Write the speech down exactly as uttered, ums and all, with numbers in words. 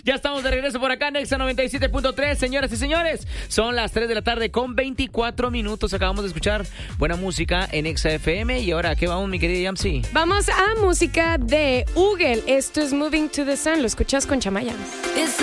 Ya estamos de regreso por acá en Exa noventa y siete punto tres, señoras y señores. Son las tres de la tarde con veinticuatro minutos. Acabamos de escuchar buena música en Exa F M. Y ahora, ¿a qué vamos, mi querida Yamsi? Vamos a música de Ugel. Esto es Moving to the Sun. Lo escuchas con Chamaya. It's